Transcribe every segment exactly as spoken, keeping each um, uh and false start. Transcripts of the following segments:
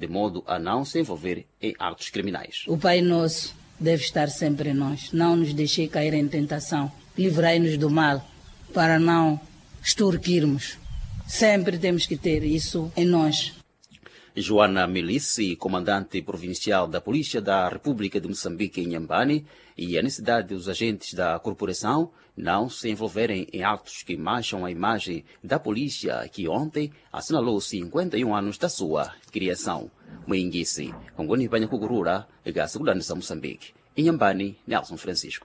de modo a não se envolver em atos criminais. O Pai Nosso deve estar sempre em nós, não nos deixe cair em tentação, livrai-nos do mal, para não extorquirmos. Sempre temos que ter isso em nós. Joana Milici, comandante provincial da Polícia da República de Moçambique em Inhambane, e a necessidade dos agentes da corporação não se envolverem em atos que mancham a imagem da polícia, que ontem assinalou cinquenta e um anos da sua criação. Moinguisi, Congoni Banha Kugurura, a Segurança Moçambique. Inhambane, Nelson Francisco.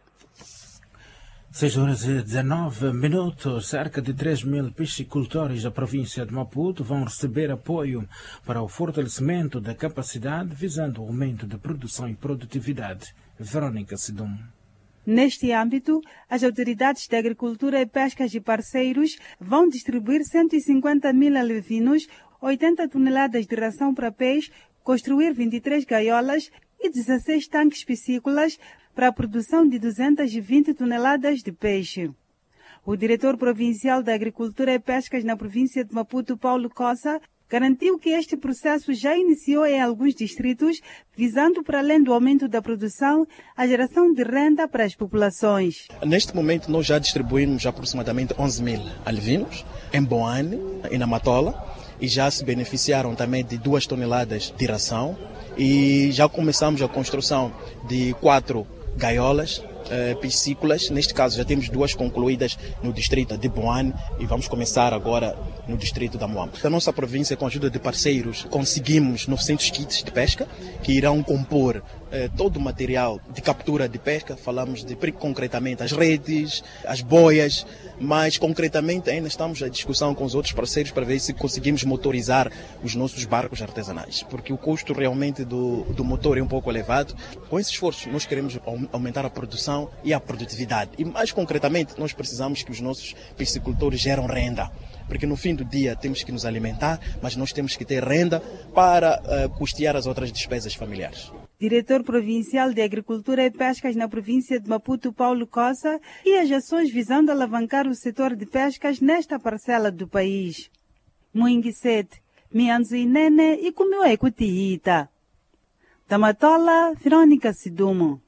seis horas e dezenove minutos, cerca de três mil piscicultores da província de Maputo vão receber apoio para o fortalecimento da capacidade visando o aumento da produção e produtividade. Verônica Sidum. Neste âmbito, as autoridades da agricultura e pescas e parceiros vão distribuir cento e cinquenta mil alevinos, oitenta toneladas de ração para peixe, construir vinte e três gaiolas e dezesseis tanques piscícolas para a produção de duzentas e vinte toneladas de peixe. O diretor provincial da Agricultura e Pescas na província de Maputo, Paulo Cossa, garantiu que este processo já iniciou em alguns distritos, visando, para além do aumento da produção, a geração de renda para as populações. Neste momento, nós já distribuímos aproximadamente onze mil alevinos em Boane e na Matola, e já se beneficiaram também de duas toneladas de ração, e já começamos a construção de quatro gaiolas eh, piscícolas. Neste caso já temos duas concluídas no distrito de Boane e vamos começar agora no distrito da Moamba. Da nossa província, com a ajuda de parceiros, conseguimos novecentos kits de pesca que irão compor eh, todo o material de captura de pesca. Falamos de concretamente as redes, as boias, mas concretamente ainda estamos em discussão com os outros parceiros para ver se conseguimos motorizar os nossos barcos artesanais, porque o custo realmente do, do motor é um pouco elevado. Com esse esforço nós queremos aumentar a produção e a produtividade, e mais concretamente nós precisamos que os nossos piscicultores geram renda, porque no fim do dia temos que nos alimentar, mas nós temos que ter renda para uh, custear as outras despesas familiares. Diretor provincial de Agricultura e Pescas na província de Maputo, Paulo Cossa, e as ações visando alavancar o setor de pescas nesta parcela do país. Muinguisete, Mianzo Inene e Kumioe Kutiita. Tamatola, Verônica Sidumo.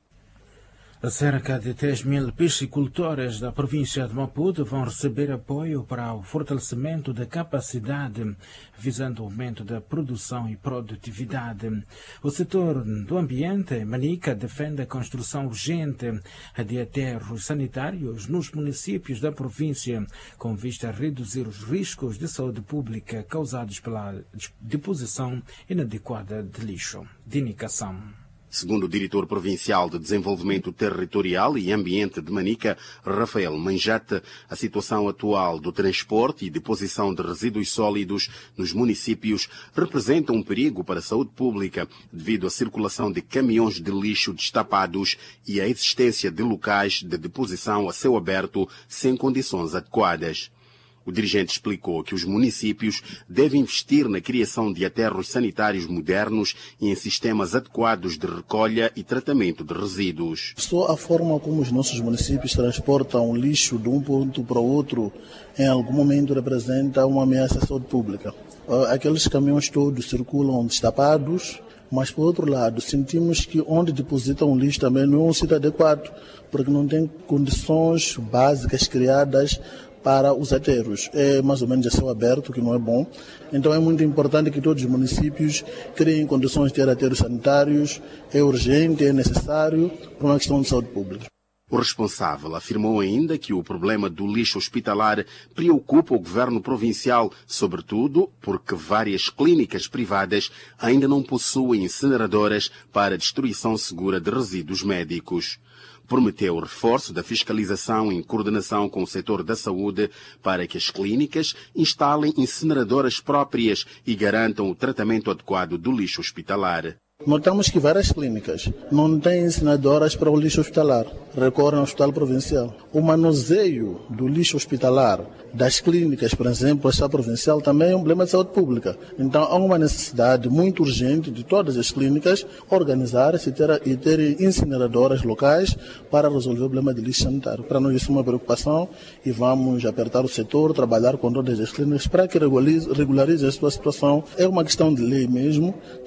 Cerca de três mil piscicultores da província de Maputo vão receber apoio para o fortalecimento da capacidade, visando o aumento da produção e produtividade. O setor do ambiente, Manica, defende a construção urgente de aterros sanitários nos municípios da província, com vista a reduzir os riscos de saúde pública causados pela deposição inadequada de lixo. Dinicação. Segundo o diretor provincial de Desenvolvimento Territorial e Ambiente de Manica, Rafael Manjate, a situação atual do transporte e deposição de resíduos sólidos nos municípios representa um perigo para a saúde pública devido à circulação de caminhões de lixo destapados e à existência de locais de deposição a céu aberto sem condições adequadas. O dirigente explicou que os municípios devem investir na criação de aterros sanitários modernos e em sistemas adequados de recolha e tratamento de resíduos. Só a forma como os nossos municípios transportam o lixo de um ponto para o outro, em algum momento representa uma ameaça à saúde pública. Aqueles caminhões todos circulam destapados, mas, por outro lado, sentimos que onde depositam o lixo também não é um sítio adequado, porque não tem condições básicas criadas para os aterros. É mais ou menos a céu aberto, que não é bom. Então é muito importante que todos os municípios criem condições de ter aterros sanitários. É urgente, é necessário, por uma questão de saúde pública. O responsável afirmou ainda que o problema do lixo hospitalar preocupa o governo provincial, sobretudo porque várias clínicas privadas ainda não possuem incineradoras para destruição segura de resíduos médicos. Prometeu o reforço da fiscalização em coordenação com o setor da saúde para que as clínicas instalem incineradoras próprias e garantam o tratamento adequado do lixo hospitalar. Notamos que várias clínicas não têm incineradoras para o lixo hospitalar, recorrem ao hospital provincial. O manuseio do lixo hospitalar das clínicas, por exemplo, esta provincial, também é um problema de saúde pública. Então há uma necessidade muito urgente de todas as clínicas organizarem-se e ter, e ter incineradoras locais para resolver o problema de lixo sanitário. Para nós isso é uma preocupação e vamos apertar o setor, trabalhar com todas as clínicas para que regularize, regularize a sua situação. É uma questão de lei mesmo,